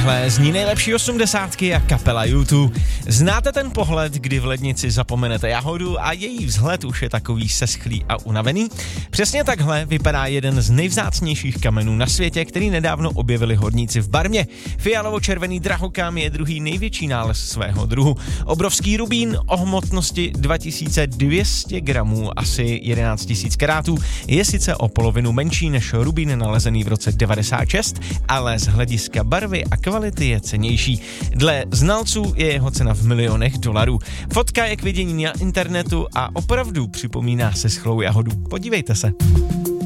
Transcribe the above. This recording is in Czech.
Takhle zní nejlepší 80 a kapela U2. Znáte ten pohled, kdy v lednici zapomenete jahodu a její vzhled už je takový seschlý a unavený? Přesně takhle vypadá jeden z nejvzácnějších kamenů na světě, který nedávno objevili horníci v Barmě. Fialovo-červený drahokám je druhý největší nález svého druhu. Obrovský rubín o hmotnosti 2200 gramů, asi 11 000 karátů, je sice o polovinu menší než rubín nalezený v roce 96, ale z hlediska barvy a kvality je cennější. Dle znalců je jeho cena v milionech dolarů. Fotka je k vidění na internetu a opravdu připomíná seschlou jahodu. Podívejte se.